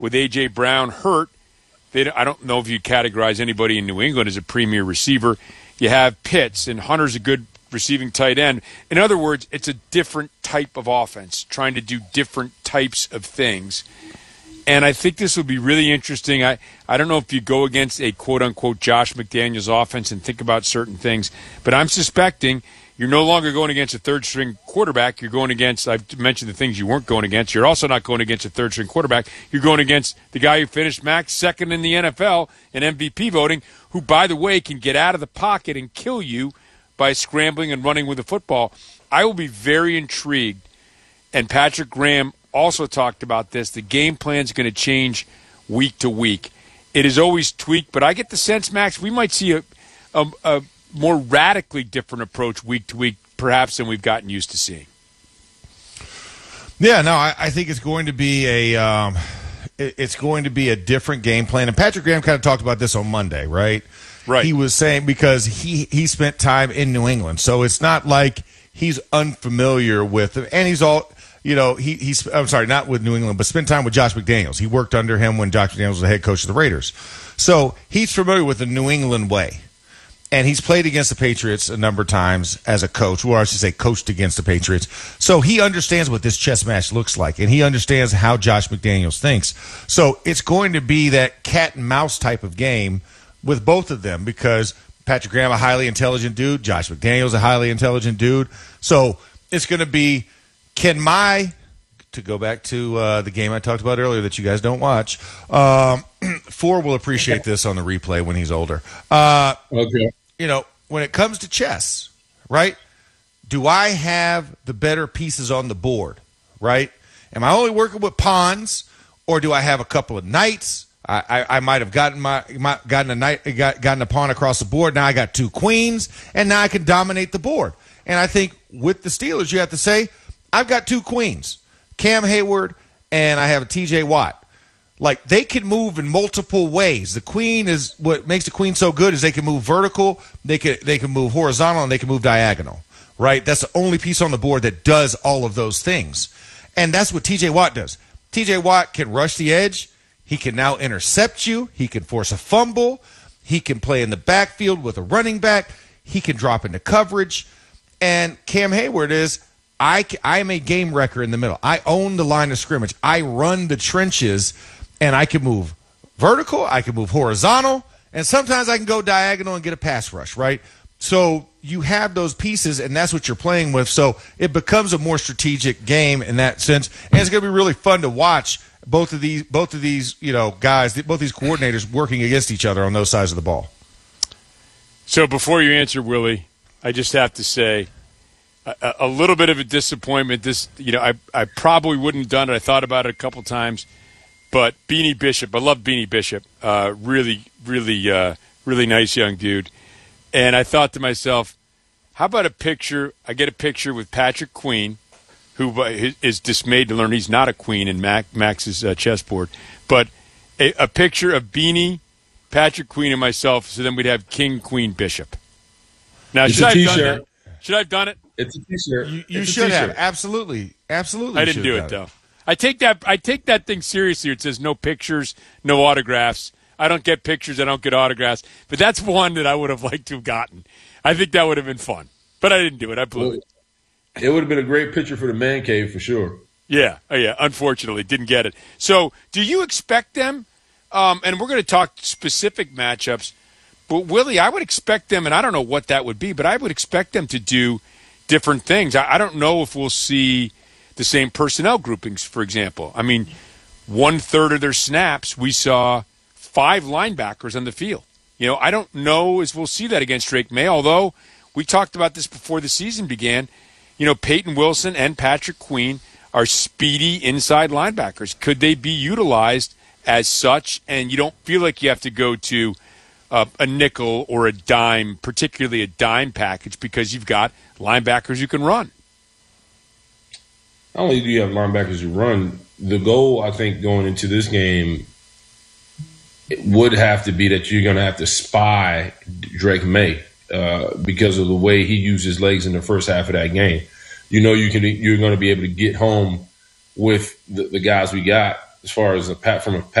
with A.J. Brown hurt, I don't know if you categorize anybody in New England as a premier receiver. You have Pitts, and Hunter's a good receiving tight end. In other words, it's a different type of offense, trying to do different types of things. And I think this will be really interesting. I don't know if you go against a quote-unquote Josh McDaniels offense and think about certain things, but I'm suspecting you're no longer going against a third-string quarterback. You're going against, I've mentioned the things you weren't going against. You're also not going against a third-string quarterback. You're going against the guy who finished Max second in the NFL in MVP voting, who, by the way, can get out of the pocket and kill you by scrambling and running with the football. I will be very intrigued, and Patrick Graham also talked about this. The game plan is going to change week to week. It is always tweaked, but I get the sense, Max, we might see a more radically different approach week to week, perhaps, than we've gotten used to seeing. Yeah, no, I think it's going to be a different game plan. And Patrick Graham kind of talked about this on Monday, right? Right. He was saying because he spent time in New England, so it's not like he's unfamiliar with it. And he's all, he's I'm sorry, not with New England, but spent time with Josh McDaniels. He worked under him when Josh McDaniels was the head coach of the Raiders, so he's familiar with the New England way. And he's played against the Patriots a number of times as a coach, or I should say coached against the Patriots. So he understands what this chess match looks like, and he understands how Josh McDaniels thinks. So it's going to be that cat and mouse type of game with both of them, because Patrick Graham, a highly intelligent dude, Josh McDaniels, a highly intelligent dude. So it's going to be, to go back to the game I talked about earlier that you guys don't watch, Four will appreciate this on the replay when he's older. Okay. When it comes to chess, right, do I have the better pieces on the board, right? Am I only working with pawns, or do I have a couple of knights? I might have gotten a pawn across the board. Now I got two queens, and now I can dominate the board. And I think with the Steelers, you have to say, I've got two queens, Cam Hayward, and I have a T.J. Watt. Like, they can move in multiple ways. The queen is what makes the queen so good is they can move vertical, they can move horizontal, and they can move diagonal, right? That's the only piece on the board that does all of those things. And that's what T.J. Watt does. T.J. Watt can rush the edge. He can now intercept you. He can force a fumble. He can play in the backfield with a running back. He can drop into coverage. And Cam Hayward is, I'm a game wrecker in the middle. I own the line of scrimmage. I run the trenches. And I can move vertical, I can move horizontal, and sometimes I can go diagonal and get a pass rush, right? So you have those pieces, and that's what you're playing with. So it becomes a more strategic game in that sense, and it's going to be really fun to watch both of these, guys, both these coordinators working against each other on those sides of the ball. So before you answer, Willie, I just have to say a little bit of a disappointment. I probably wouldn't have done it. I thought about it a couple times. But Beanie Bishop, I love Beanie Bishop, really nice young dude. And I thought to myself, how about a picture? I get a picture with Patrick Queen, who is dismayed to learn he's not a queen in Max's chessboard. But a picture of Beanie, Patrick Queen, and myself, so then we'd have King, Queen, Bishop. Now, should I have done that? Should I have done it? It's a T-shirt. You should have. Absolutely. I didn't do it, though. I take that thing seriously. It says no pictures, no autographs. I don't get pictures. I don't get autographs. But that's one that I would have liked to have gotten. I think that would have been fun. But I didn't do it. I blew it. It would have been a great picture for the man cave for sure. Yeah. Unfortunately, didn't get it. So do you expect them, and we're going to talk specific matchups, but Willie, I would expect them, and I don't know what that would be, but I would expect them to do different things. I don't know if we'll see the same personnel groupings, for example. I mean, 1/3 of their snaps, we saw 5 linebackers on the field. I don't know if we'll see that against Drake May, although we talked about this before the season began. Peyton Wilson and Patrick Queen are speedy inside linebackers. Could they be utilized as such? And you don't feel like you have to go to a nickel or a dime, particularly a dime package, because you've got linebackers who can run. Not only do you have linebackers who run, the goal, I think, going into this game would have to be that you're going to have to spy Drake May because of the way he used his legs in the first half of that game. You're going to be able to get home with the guys we got as far as from a